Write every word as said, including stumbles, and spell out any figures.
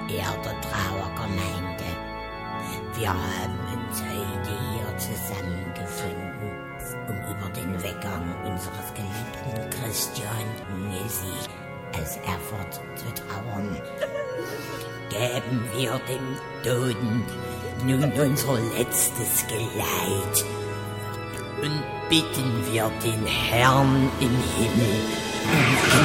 verehrte Trauergemeinde. Wir haben uns heute hier zusammengefunden, um über den Weggang unseres geliebten Christian Nessie aus Erfurt zu trauern. Geben wir dem Toten nun unser letztes Geleit und bitten wir den Herrn im Himmel um